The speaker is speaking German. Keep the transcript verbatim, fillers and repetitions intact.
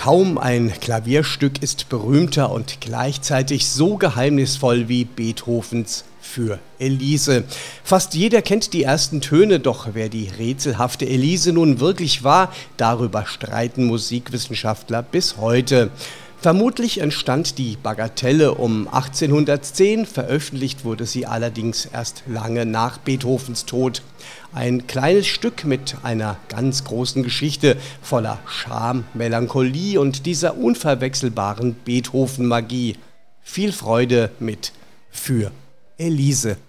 Kaum ein Klavierstück ist berühmter und gleichzeitig so geheimnisvoll wie Beethovens Für Elise. Fast jeder kennt die ersten Töne, doch wer die rätselhafte Elise nun wirklich war, darüber streiten Musikwissenschaftler bis heute. Vermutlich entstand die Bagatelle um achtzehnhundertzehn, veröffentlicht wurde sie allerdings erst lange nach Beethovens Tod. Ein kleines Stück mit einer ganz großen Geschichte, voller Charme, Melancholie und dieser unverwechselbaren Beethoven-Magie. Viel Freude mit Für Elise.